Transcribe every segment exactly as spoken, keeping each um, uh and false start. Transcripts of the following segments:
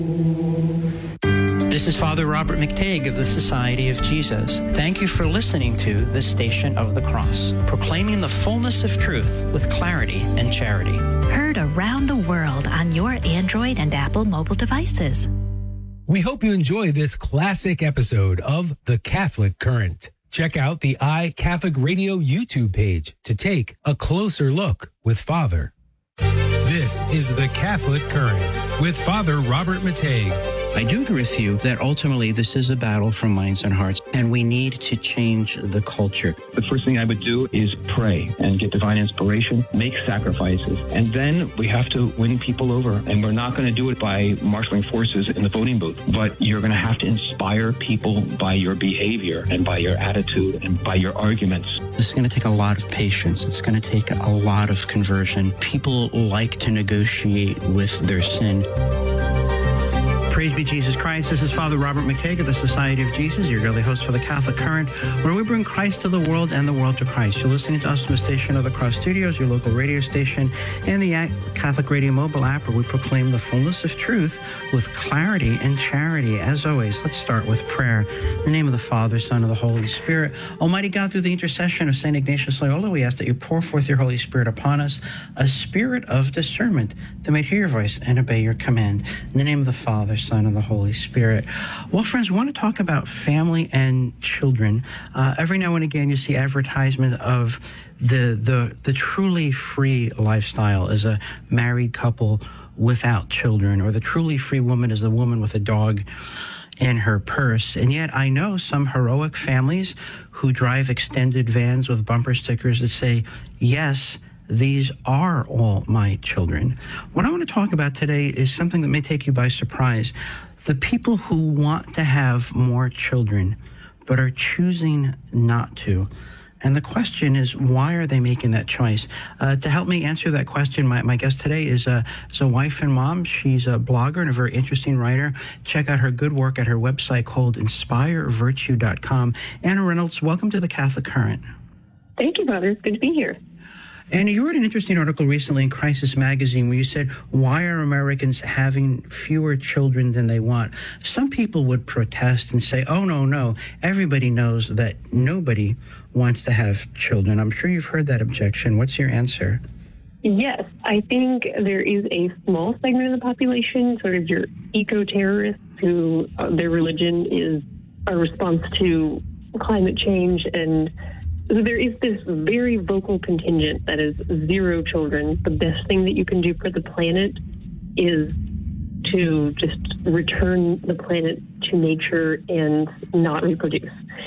This is Father Robert McTague of the Society of Jesus. Thank you for listening to The Station of the Cross, proclaiming the fullness of truth with clarity and charity. Heard around the world on your Android and Apple mobile devices. We hope you enjoy this classic episode of The Catholic Current. Check out the iCatholic Radio YouTube page to take a closer look with Father. This is The Catholic Current with Father Robert McTague. I do agree with you that ultimately this is a battle for minds and hearts, and we need to change the culture. The first thing I would do is pray and get divine inspiration, make sacrifices, and then we have to win people over. And we're not going to do it by marshaling forces in the voting booth, but you're going to have to inspire people by your behavior and by your attitude and by your arguments. This is going to take a lot of patience. It's going to take a lot of conversion. People like to negotiate with their sin. Praise be Jesus Christ. This is Father Robert McTague of the Society of Jesus, your daily host for the Catholic Current, where we bring Christ to the world and the world to Christ. You're listening to us from the Station of the Cross Studios, your local radio station, and the Catholic Radio mobile app, where we proclaim the fullness of truth with clarity and charity. As always, let's start with prayer. In the name of the Father, Son, and the Holy Spirit. Almighty God, through the intercession of Saint Ignatius Loyola, we ask that you pour forth your Holy Spirit upon us, a spirit of discernment, that may hear your voice and obey your command. In the name of the Father, Son, and the Holy Spirit. Well, friends, we want to talk about family and children. Uh, every now and again, you see advertisement of the, the, the truly free lifestyle as a married couple without children, or the truly free woman is the woman with a dog in her purse. And yet I know some heroic families who drive extended vans with bumper stickers that say, yes, these are all my children. What I want to talk about today is something that may take you by surprise. The people who want to have more children, but are choosing not to. And the question is, why are they making that choice? Uh, to help me answer that question, my, my guest today is a, is a wife and mom. She's a blogger and a very interesting writer. Check out her good work at her website called inspire virtue dot com. Anna Reynolds, welcome to the Catholic Current. Thank you, Father. It's good to be here. And you wrote an interesting article recently in Crisis Magazine where you said, why are Americans having fewer children than they want? Some people would protest and say, oh, no, no, everybody knows that nobody wants to have children. I'm sure you've heard that objection. What's your answer? Yes, I think there is a small segment of the population, sort of your eco-terrorists, who uh, their religion is a response to climate change, and so there is this very vocal contingent that is zero children. The best thing that you can do for the planet is to just return the planet to nature and not reproduce.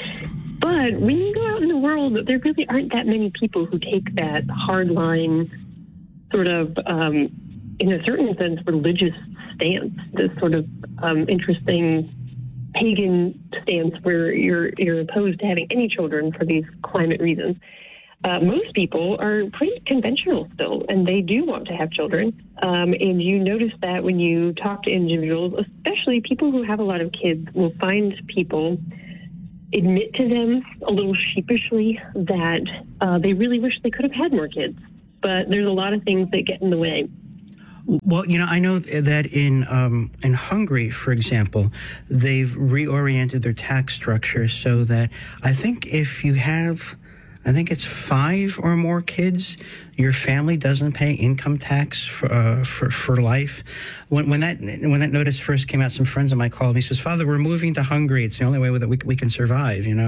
But when you go out in the world, there really aren't that many people who take that hardline, sort of, um, in a certain sense, religious stance, this sort of um, interesting pagan stance where you're you're opposed to having any children for these climate reasons. Uh, most people are pretty conventional still, and they do want to have children. Um, and you notice that when you talk to individuals, especially people who have a lot of kids, will find people admit to them a little sheepishly that uh, they really wish they could have had more kids. But there's a lot of things that get in the way. Well, you know, I know that in um, in Hungary, for example, they've reoriented their tax structure so that I think if you have, I think it's five or more kids, your family doesn't pay income tax for uh, for, for life. When, when that when that notice first came out, some friends of mine called me. He says, "Father, we're moving to Hungary. It's the only way that we we can survive." You know,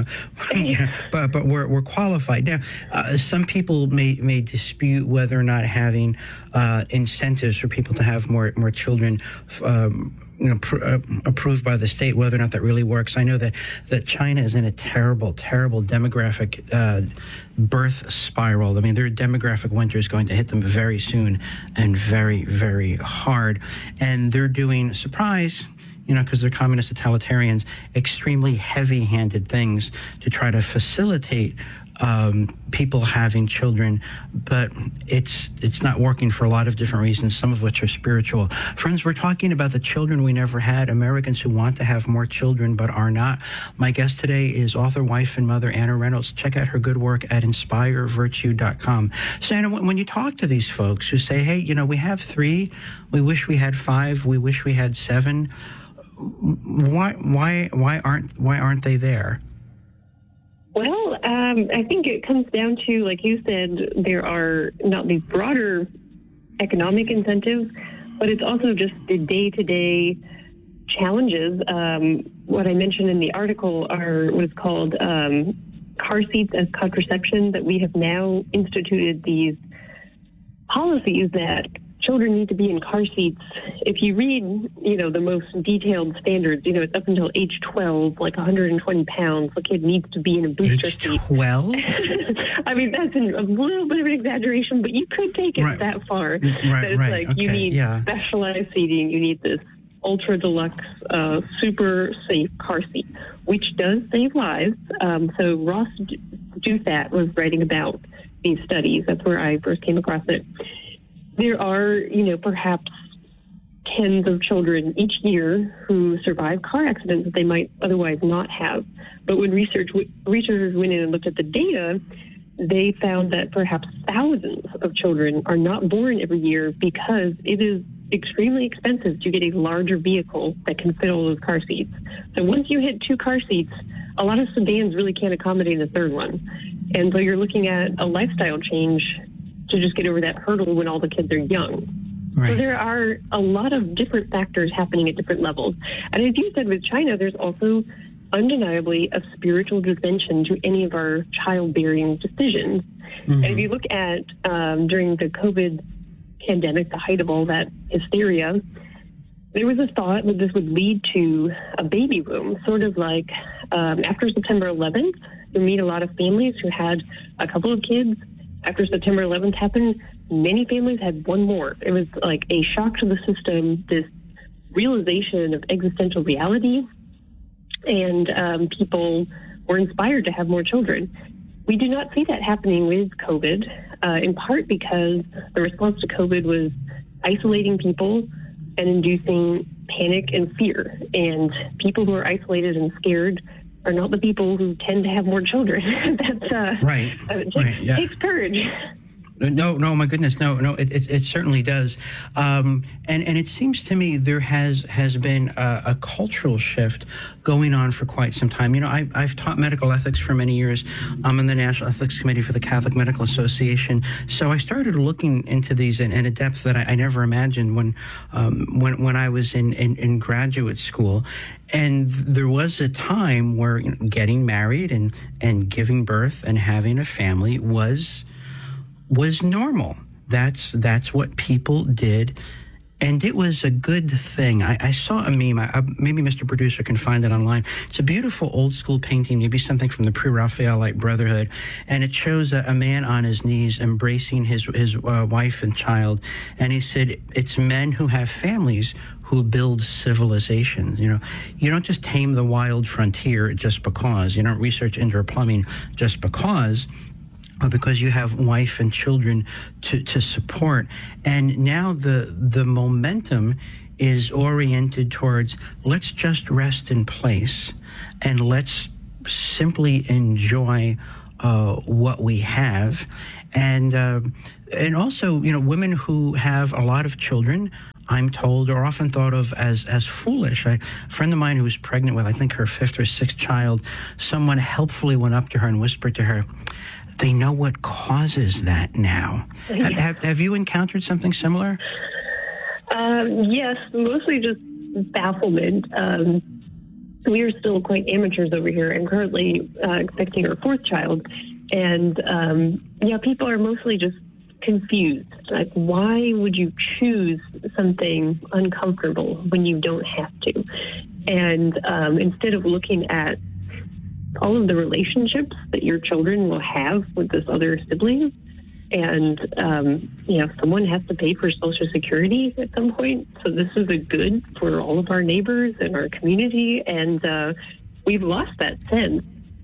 but but we're we're qualified now. Uh, some people may may dispute whether or not having uh, incentives for people to have more more children. Um, you know, pr- uh, approved by the state, whether or not that really works. I know that, that China is in a terrible, terrible demographic uh, birth spiral. I mean, their demographic winter is going to hit them very soon and very, very hard. And they're doing, surprise, you know, because they're communist totalitarians, extremely heavy-handed things to try to facilitate um, people having children, but it's it's not working for a lot of different reasons, some of which are spiritual. Friends, we're talking about the children we never had, Americans who want to have more children but are not. My guest today is author, wife, and mother Anna Reynolds. Check out her good work at inspire virtue dot com. So, Anna, when you talk to these folks who say, hey, you know, we have three, we wish we had five, we wish we had seven, why why why aren't why aren't they there? Well, um, I think it comes down to, like you said, there are not these broader economic incentives, but it's also just the day-to-day challenges. Um, what I mentioned in the article are what is called um, car seats as contraception, that we have now instituted these policies that children need to be in car seats. If you read, you know, the most detailed standards, you know, it's up until age twelve, like one hundred twenty pounds, the kid needs to be in a booster age seat. twelve? I mean, that's an, a little bit of an exaggeration, but you could take it right. that far. Right, that it's right. like okay. you need yeah. specialized seating, you need this ultra deluxe, uh, super safe car seat, which does save lives. Um, so Ross Douthat was writing about these studies. That's where I first came across it. There are, you know, perhaps tens of children each year who survive car accidents that they might otherwise not have. But when research researchers went in and looked at the data, they found that perhaps thousands of children are not born every year because it is extremely expensive to get a larger vehicle that can fit all those car seats. So once you hit two car seats, a lot of sedans really can't accommodate a third one. And so you're looking at a lifestyle change to just get over that hurdle when all the kids are young. Right. So there are a lot of different factors happening at different levels. And as you said with China, there's also undeniably a spiritual dimension to any of our childbearing decisions. Mm-hmm. And if you look at um, during the COVID pandemic, the height of all that hysteria, there was a thought that this would lead to a baby boom, sort of like um, after September eleventh, you meet a lot of families who had a couple of kids. After September eleventh happened, many families had one more. It was like a shock to the system, this realization of existential reality, and um, people were inspired to have more children. We do not see that happening with COVID, uh, in part because the response to COVID was isolating people and inducing panic and fear. And people who are isolated and scared are not the people who tend to have more children. That's uh, right. Uh, it takes, right. Yeah. takes courage. No, no, my goodness, no, no, it it, it certainly does, um, and and it seems to me there has has been a, a cultural shift going on for quite some time. You know, I, I've taught medical ethics for many years. I'm in the National Ethics Committee for the Catholic Medical Association, so I started looking into these in, in a depth that I, I never imagined when um, when when I was in, in, in graduate school. And there was a time where, you know, getting married and and giving birth and having a family was. was normal. That's that's what people did, and it was a good thing. I, I saw a meme. I, maybe Mister Producer can find it online. It's a beautiful old school painting, maybe something from the Pre-Raphaelite Brotherhood, and it shows a, a man on his knees embracing his his uh, wife and child, and he said, "It's men who have families who build civilizations." You know, you don't just tame the wild frontier just because. You don't research indoor plumbing just because. Because you have wife and children to, to support. And now the the momentum is oriented towards, let's just rest in place and let's simply enjoy uh, what we have. And uh, and also, you know, women who have a lot of children, I'm told, are often thought of as as foolish. I, a friend of mine who was pregnant with, I think, her fifth or sixth child, someone helpfully went up to her and whispered to her, they know what causes that now. Have, have, have you encountered something similar? Um, yes, mostly just bafflement. Um, we are still quite amateurs over here. I'm currently uh, expecting our fourth child. And, um, yeah, people are mostly just confused. Like, why would you choose something uncomfortable when you don't have to? And um, instead of looking at all of the relationships that your children will have with this other sibling, and um, you know, someone has to pay for Social Security at some point, so this is a good for all of our neighbors and our community, and uh, we've lost that sense.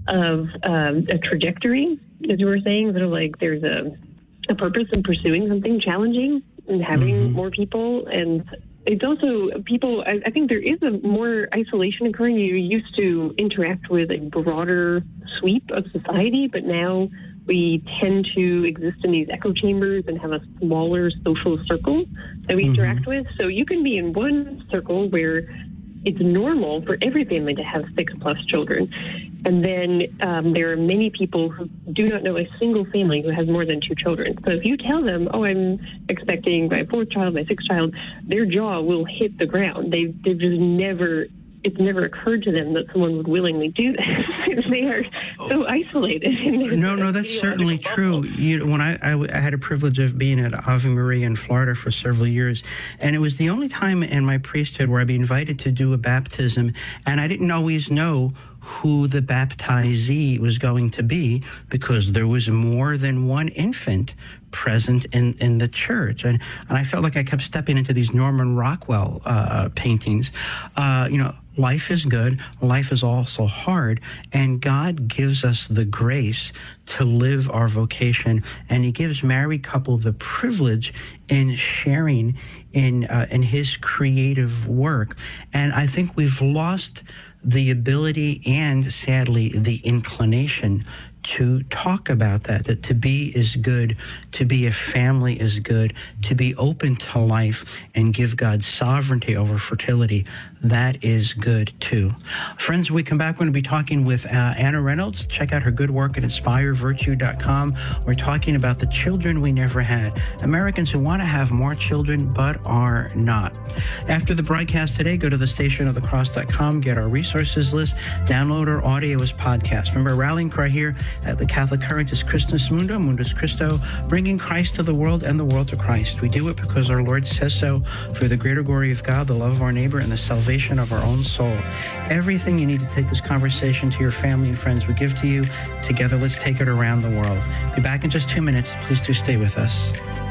of um, a trajectory, as you were saying, sort of like there's a, a purpose in pursuing something challenging and having mm-hmm. more people. And it's also people, I, I think there is a more isolation occurring. You used to interact with a broader sweep of society, but now we tend to exist in these echo chambers and have a smaller social circle that we mm-hmm. interact with. So you can be in one circle where it's normal for every family to have six plus children. And then um, there are many people who do not know a single family who has more than two children. So if you tell them, oh, I'm expecting my fourth child, my sixth child, their jaw will hit the ground. They, they've just never, it's never occurred to them that someone would willingly do this. They are so isolated. In no, no, that's certainly true. You, when I, I, I had a privilege of being at Ave Maria in Florida for several years, and it was the only time in my priesthood where I'd be invited to do a baptism, and I didn't always know who the baptizee was going to be because there was more than one infant present in, in the church. And, and I felt like I kept stepping into these Norman Rockwell uh, paintings. Uh, you know, life is good. Life is also hard. And God gives us the grace to live our vocation. And he gives married couple the privilege in sharing in, uh, in his creative work. And I think we've lost the ability and, sadly, the inclination to talk about that, that to be is good, to be a family is good, to be open to life and give God sovereignty over fertility, that is good too. Friends, when we come back, we're going to be talking with uh, Anna Reynolds. Check out her good work at inspire virtue dot com. We're talking about the children we never had, Americans who want to have more children but are not. After the broadcast today, go to the station of the cross dot com, get our resources list, download our audio as podcast. Remember, rallying cry here at the Catholic Current is Christus Mundo, Mundus Christo, bringing Christ to the world and the world to Christ. We do it because our Lord says so, for the greater glory of God, the love of our neighbor, and the salvation of our own soul. Everything you need to take this conversation to your family and friends we give to you. Together, let's take it around the world. Be back in just two minutes. Please do stay with us.